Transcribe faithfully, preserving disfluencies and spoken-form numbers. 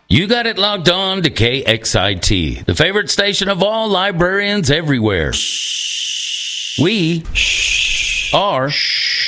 You got it locked on to K X I T, the favorite station of all librarians everywhere. We are